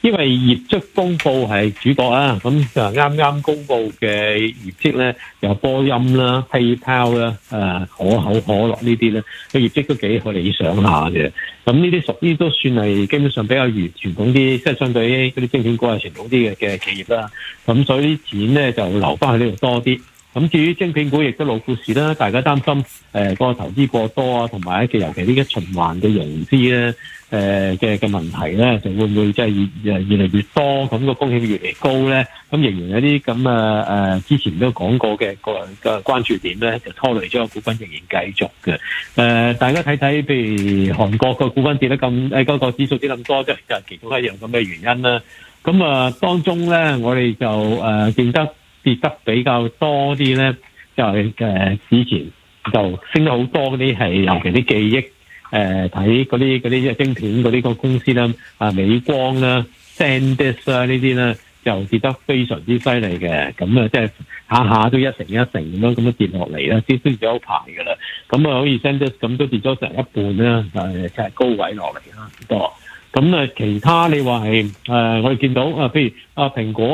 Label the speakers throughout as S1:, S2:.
S1: 因為業績公佈係主角啊，咁就啱啱公佈嘅業績咧，有波音啦、PayPal 啦、可口可樂呢啲咧，個業績都幾理想下嘅。咁呢啲屬於都算係基本上比較傳統啲，即係相對於嗰啲晶片股係傳統啲嘅企業啦。咁所以啲錢咧就留翻去呢度多啲。咁至於晶片股亦都老故事啦，大家擔心個投資過多啊，同埋尤其呢個循環嘅融資咧嘅問題咧，就會唔會即係越嚟越多，咁個風險越嚟越高咧？咁仍然有啲咁之前都講過嘅關注點咧，就拖累咗個股份仍然繼續嘅。大家睇睇，譬如韓國個股份跌得咁嗰個指數跌咁多，就係其中一樣咁嘅原因啦。咁當中咧，我哋就見得跌得比較多啲咧，就係之前就升得好多嗰啲係，尤其啲記憶睇嗰啲晶片嗰啲個公司啦，美光啦、SanDisk 啊呢啲咧，就跌得非常之犀利嘅。咁即係下下都一成咁樣跌落嚟啦，跌咗一排㗎啦。咁好似 SanDisk 咁都跌咗成一半啦，就係高位落嚟啦好多。咁其他你話係我哋見到譬如蘋果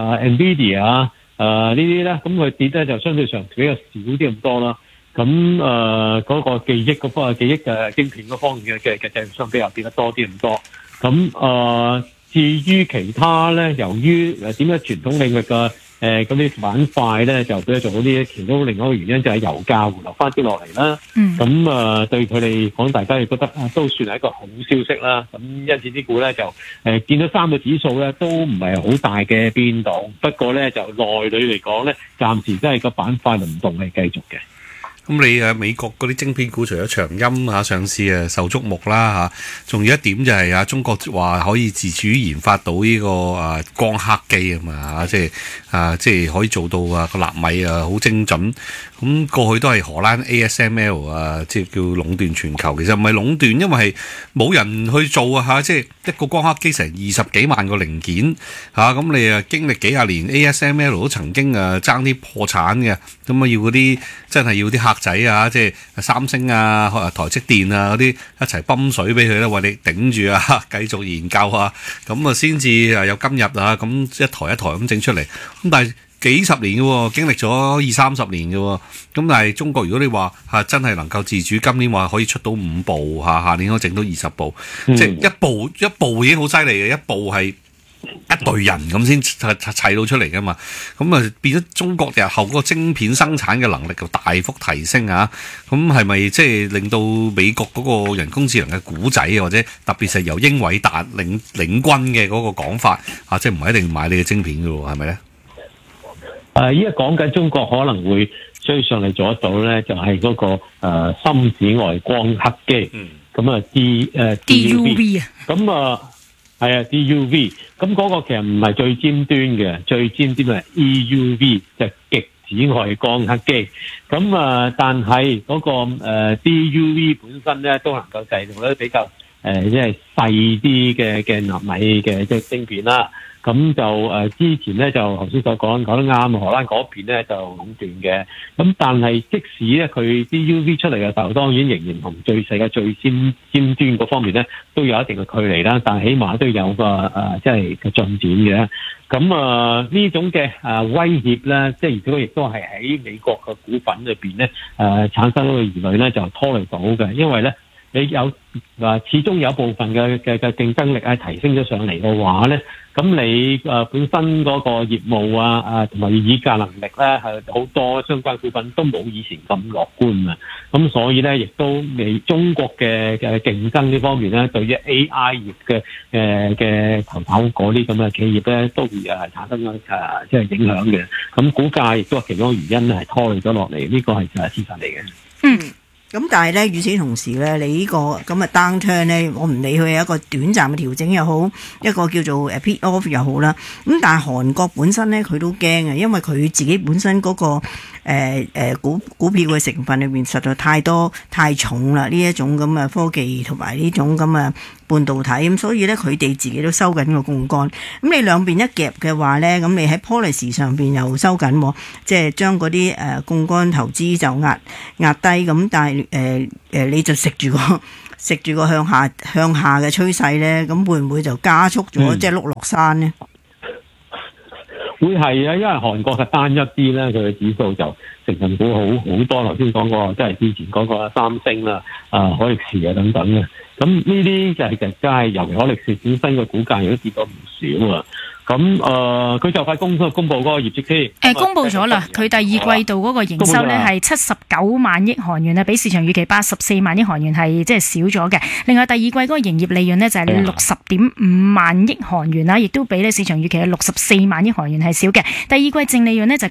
S1: Nvidia 呢啲咧，咁佢跌咧就相對上比較少啲咁多啦。咁嗰個記憶嘅晶片嗰方面嘅製造商比較跌得多啲咁多。咁至於其他咧，由於點解傳統領域嘅嗰啲板塊咧就比較做好啲，其中另外一個原因就係油價回落翻啲落嚟啦。咁對佢哋講，大家亦覺得都算係一個好消息啦。咁因此啲股咧就見到3個指數咧都唔係好大嘅變動，不過咧就內裏嚟講咧，暫時真係個板塊輪動係繼續嘅。
S2: 咁你美國嗰啲晶片股除咗長鑫上市受矚目啦仲有一點就係中國話可以自主研發到呢個光刻機啊嘛，即係可以做到個納米好精準。咁過去都係荷蘭 ASML 即係叫壟斷全球，其實唔係壟斷，因為係冇人去做即係一個光刻機成20幾萬個零件咁你經歷幾廿年 ASML 都曾經爭啲破產嘅，咁要嗰啲真係要啲客仔即係三星台積電嗰啲一齊泵水俾佢咧，為你頂住繼續研究咁先至有今日咁一台一台咁整出嚟。咁但係幾十年嘅，經歷咗20-30年嘅，咁但係中國如果你話真係能夠自主，今年話可以出到5部下年可以整到20部，即係一部已經好犀利嘅，一部係一隊人咁先砌到出嚟噶嘛。咁變咗中國日後嗰個晶片生產嘅能力就大幅提升咁係咪即係令到美國嗰個人工智能嘅股仔或者特別係由英偉達領軍嘅嗰個講法即係唔係一定買你嘅晶片嘅喎，係咪咧？
S1: 依家講緊中國可能會追上嚟做得到咧，就係嗰個深紫外光刻機，咁DUV 咁係DUV，咁嗰個其實唔係最尖端嘅，最尖端係 EUV，就極紫外光刻機。咁但係嗰個DUV 本身咧都能夠製造咧比較即係細啲嘅納米嘅即係晶片啦。咁就之前咧就頭先所講得啱，荷蘭嗰邊咧就壟斷嘅。咁但係即使咧佢 DUV 出嚟嘅時候，當然仍然同最細嘅最尖端嗰方面咧都有一定嘅距離啦。但係起碼都有個即係嘅進展嘅。咁呢種嘅威脅咧，即係如果亦都係喺美國嘅股份裏邊咧產生嗰個疑慮咧，就拖累到嘅，因為咧。你始終有部分嘅競爭力提升咗上嚟嘅話咧，咁你本身嗰個業務同埋議價能力咧係好多相關股份都冇以前咁樂觀啊，咁所以咧亦都中國嘅競爭呢方面咧，對於 AI 業嘅頭嗰啲咁嘅企業咧，都會產生即係影響嘅。咁股價亦都係其中一個原因係拖累咗落嚟，呢個係事實嚟嘅。
S3: 咁但係咧，與此同時咧，你呢個咁嘅 downturn 咧，我唔理佢係一個短暫嘅調整又好，一個叫做peak off 又好啦。咁但係韓國本身咧，佢都驚啊，因為佢自己本身嗰個股票嘅成分裏面實在太多太重啦，呢一種咁嘅科技同埋呢種咁嘅半導體，咁所以咧佢哋自己都收緊個槓桿。咁你兩邊一夾嘅話咧，咁你喺 policy 上邊又收緊，即係將嗰啲槓桿投資就壓低咁，但係你就食住食住個向下嘅趨勢咧，咁會唔會就加速咗即係碌落山呢？
S1: 會係啊，因為韓國係單一啲咧，佢嘅指數就成分股好多。頭先講過，即係之前講過三星啦、海力士啊等等嘅。咁呢啲就係更加係，尤其海力士本身嘅股價亦都跌咗唔少啊。咁佢就快公佈嗰個業績先。
S4: 公佈咗啦，佢第二季度嗰個營收咧係79萬億韓元啊，比市場預期84萬億韓元係即係少咗嘅。另外第二季嗰個營業利潤呢，就係60.5萬億韓元啦，亦都比咧市場預期嘅64萬億韓元係少嘅。第二季淨利潤呢，就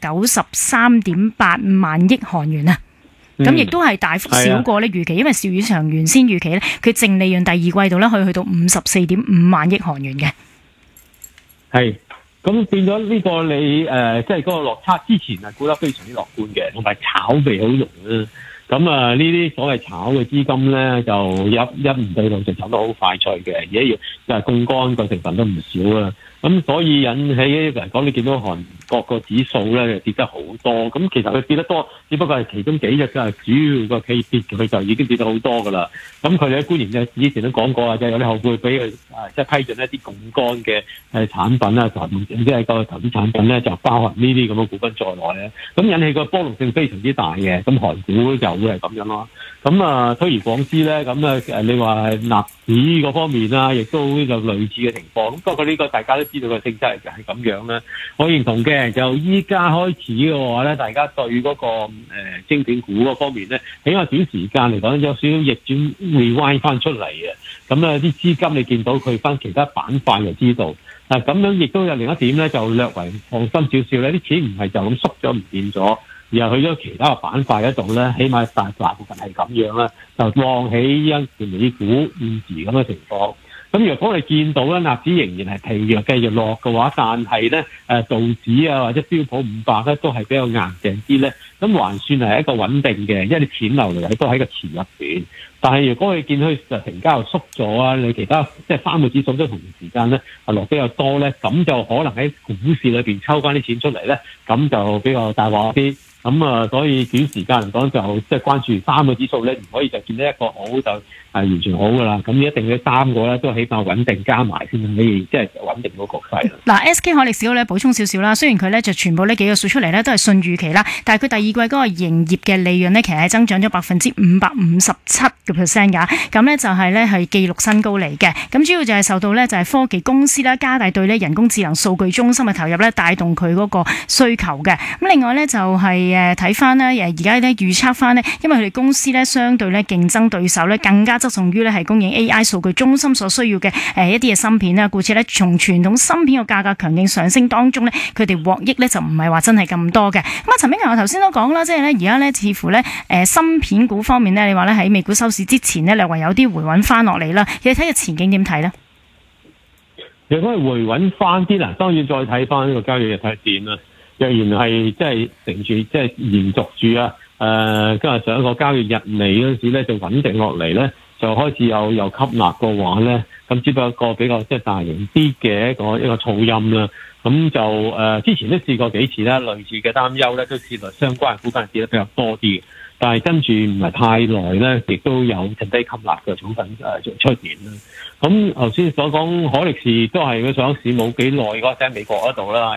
S4: 93.8萬億韓元啊。咁亦都係大幅少過咧預期，因為市場原先預期咧，佢淨利潤第二季度咧可以去到54.5萬億韓元嘅。
S1: 係，咁變咗呢個你即係嗰個落差之前係估得非常之樂觀嘅，同埋炒味好濃啦。咁呢啲所謂炒嘅資金咧，就一唔對路就炒得好快脆嘅，而家要槓桿個成分都唔少啦。咁所以引起嚟講，你見到韓國個指數咧跌得好多。咁其實佢跌得多，只不過係其中幾日嘅主要個企跌，佢就已經跌得好多噶啦。咁佢哋嘅官員就之前都講過啊，就係有啲後輩俾佢即係批准一啲槓桿嘅產品啦，即係個投資產品咧，就包含呢啲咁嘅股份在內咧。咁引起個波動性非常之大嘅。咁韓股就會係咁樣咯。咁推而廣之咧，咁你話納指嗰方面啦，亦都有類似嘅情況。咁不過呢個大家都知道個性質係咁樣啦。我認同嘅，就依家開始嘅話咧，大家對嗰個晶片股嗰方面咧，起碼短時間嚟講有少少逆轉rewind翻出嚟嘅。咁啲資金你見到佢翻其他板塊就知道。咁樣亦都有另一點咧，就略為放心少少咧，啲錢唔係就咁縮咗唔見咗，而係去咗其他嘅板塊嗰度咧，起碼大部分係咁樣啦，就旺起一條美股現時咁嘅情況。咁如果你見到咧，納指仍然係疲弱繼續落嘅話，但係咧道指啊或者標普500咧都係比較硬淨啲咧，咁還算係一個穩定嘅，因為啲錢流嚟都喺個池入邊。但係如果你見佢成交又縮咗啊，你其他即係3個指數都同時間咧落比較多咧，咁就可能喺股市裏邊抽翻啲錢出嚟咧，咁就比較大鑊啲。咁所以短時間嚟講就即係關注3個指數咧，唔可以就見到一個好就完全好噶啦。咁一定要3個咧都起碼穩定加埋先，可以即係穩定到局勢。
S4: 嗱 ，SK 海力士咧補充少少啦，雖然佢咧就全部呢幾個數出嚟咧都係信預期啦，但係佢第二季嗰個營業嘅利潤咧其實係增長咗557%㗎，咁咧就係咧係紀錄新高嚟嘅。咁主要就係受到咧就係科技公司啦加大對咧人工智能數據中心嘅投入咧，帶動佢嗰個需求嘅。咁另外咧就係睇翻咧而家咧預測翻咧，因為佢哋公司咧相對咧競爭對手咧更加側重於咧係供應 AI 數據中心所需要嘅一啲嘅芯片啦，故此咧從傳統芯片個價格強勁上升當中咧，佢哋獲益咧就唔係話真係咁多嘅。咁陳炳強我頭先都講啦，即係咧而家咧似乎咧芯片股方面咧，你話咧喺美股收市之前咧，略為有啲回穩翻落嚟啦。你睇嘅前景點睇咧？
S1: 如果係回穩翻啲啦，當然再睇翻呢個交易日睇點啦。若然係即係乘住即係延續住啊，今日上一個交易日嚟嗰陣時咧，就穩定落嚟咧，就開始有吸納嘅話咧，咁只不過一個比較即係大型啲嘅一個噪音啦。咁就之前都試過幾次啦，類似嘅擔憂咧，都試過相關嘅股份跌得比較多啲嘅。但係跟住唔係太耐咧，亦都有趁低吸納嘅股份出現啦。咁頭先所講海力士都係佢上市冇幾耐嗰陣喺美國嗰度啦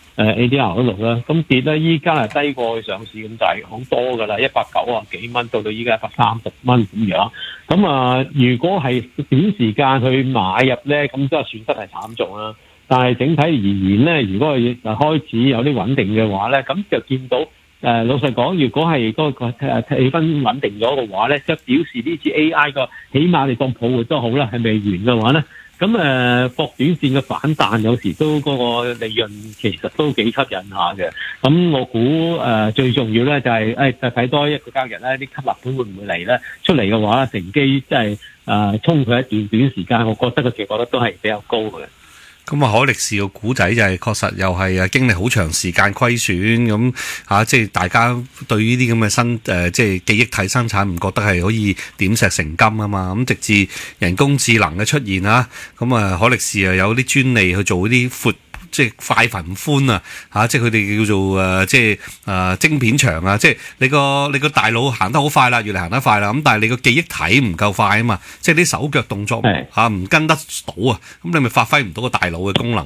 S1: ，ADR 嗰度啦，咁跌咧依家係低過去上市咁滯，好多噶啦，190幾蚊到依家130蚊咁樣。咁如果係短時間去買入咧，咁即係損失係慘重啦。但係整體而言咧，如果係開始有啲穩定嘅話咧，咁就見到老實講，如果係嗰個氣氛穩定咗嘅話咧，即係表示呢次 AI 個起碼你當泡沫都好啦，係未完嘅話咧，咁博短線嘅反彈有時都嗰個利潤其實都幾吸引下嘅。咁我估最重要咧就係就睇多一個交易日咧，啲吸納盤會唔會嚟咧？出嚟嘅話，乘機即係衝佢一段短時間，我覺得覺得都係比較高嘅。
S2: 咁海力士個股仔就係確實又係經歷好長時間虧損咁即係大家對呢啲咁嘅新即係記憶體生產唔覺得係可以點石成金啊嘛。咁直至人工智能嘅出現啦，咁海力士又有啲專利去做啲闊即係快頻寬啊，即係佢哋叫做晶片長啊，即係你個大腦行得好快啦，越嚟行得快啦，咁但係你個記憶體唔夠快啊嘛，即係啲手腳動作唔跟得到啊，咁你咪發揮唔到個大腦嘅功能